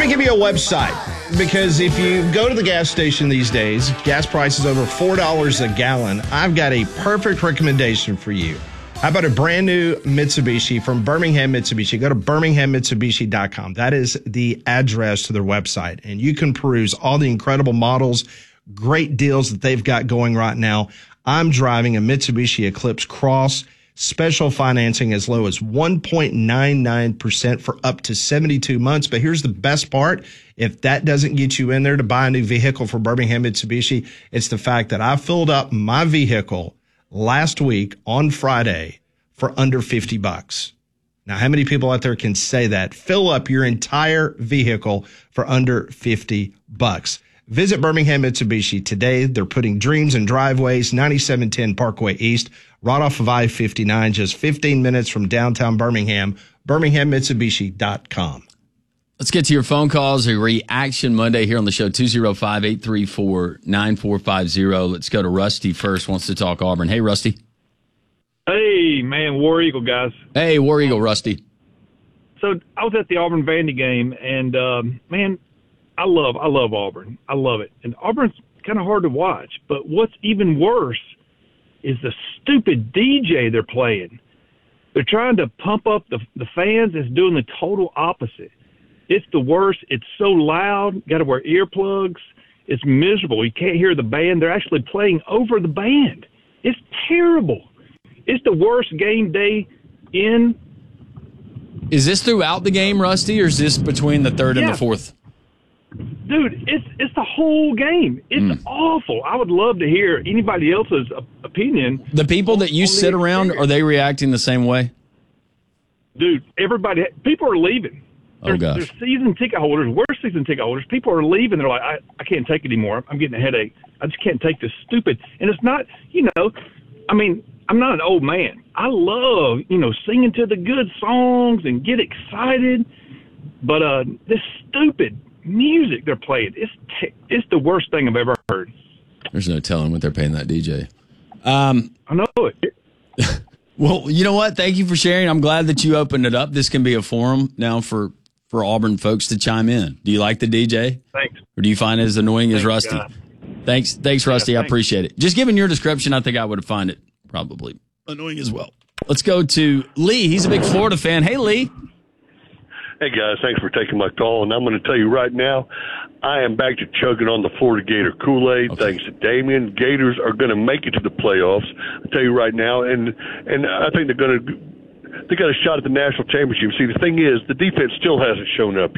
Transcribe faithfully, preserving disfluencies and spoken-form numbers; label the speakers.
Speaker 1: to give you a website because if you go to the gas station these days, gas prices over four dollars a gallon. I've got a perfect recommendation for you. How about a brand new Mitsubishi from Birmingham Mitsubishi? Go to birmingham mitsubishi dot com. That is the address to their website. And you can peruse all the incredible models, great deals that they've got going right now. I'm driving a Mitsubishi Eclipse Cross. Special financing as low as one point nine nine percent for up to seventy-two months. But here's the best part. If that doesn't get you in there to buy a new vehicle for Birmingham Mitsubishi, it's the fact that I filled up my vehicle last week on Friday for under fifty bucks. Now, how many people out there can say that? Fill up your entire vehicle for under fifty bucks. Visit Birmingham Mitsubishi today. They're putting dreams in driveways, ninety-seven ten Parkway East, right off of I fifty-nine, just fifteen minutes from downtown Birmingham, birmingham mitsubishi dot com.
Speaker 2: Let's get to your phone calls. A Reaction Monday here on the show, two oh five, eight three four, nine four five zero. Let's go to Rusty first, wants to talk Auburn. Hey, Rusty.
Speaker 3: Hey, man, War Eagle, guys.
Speaker 2: Hey, War Eagle, Rusty.
Speaker 3: So I was at the Auburn-Vandy game, and, um, man, I love I love Auburn. I love it. And Auburn's kind of hard to watch. But what's even worse is the stupid D J they're playing. They're trying to pump up the, the fans. It's doing the total opposite. It's the worst. It's so loud. Got to wear earplugs. It's miserable. You can't hear the band. They're actually playing over the band. It's terrible. It's the worst game day in.
Speaker 2: Is this throughout the game, Rusty, or is this between the third
Speaker 3: yeah.
Speaker 2: and the fourth?
Speaker 3: Dude, it's it's the whole game. It's mm. awful. I would love to hear anybody else's opinion.
Speaker 2: The people that you sit around, are they reacting the same way?
Speaker 3: Dude, everybody, people are leaving.
Speaker 2: Oh,
Speaker 3: there's,
Speaker 2: gosh.
Speaker 3: There's season ticket holders, worse season ticket holders. People are leaving. They're like, I, I can't take it anymore. I'm getting a headache. I just can't take this stupid. And it's not, you know, I mean, I'm not an old man. I love, you know, singing to the good songs and get excited. But uh, this stupid music they're playing, it's t- it's the worst thing I've ever heard.
Speaker 2: There's no telling what they're paying that D J. Um,
Speaker 3: I know it.
Speaker 2: Well, you know what? Thank you for sharing. I'm glad that you opened it up. This can be a forum now for, for Auburn folks to chime in. Do you like the D J?
Speaker 3: Thanks.
Speaker 2: Or do you find it as annoying
Speaker 3: Thanks,
Speaker 2: as Rusty?
Speaker 3: God.
Speaker 2: Thanks, thanks, Rusty.
Speaker 3: Yeah,
Speaker 2: I
Speaker 3: thanks.
Speaker 2: appreciate it. Just given your description, I think I would have found it probably annoying as well. Let's go to Lee. He's a big Florida fan. Hey, Lee.
Speaker 4: Hey, guys, thanks for taking my call. And I'm going to tell you right now, I am back to chugging on the Florida Gator Kool-Aid. Okay. Thanks to Damien. Gators are going to make it to the playoffs. I'll tell you right now. And and I think they're going to – they got a shot at the national championship. See, the thing is, the defense still hasn't shown up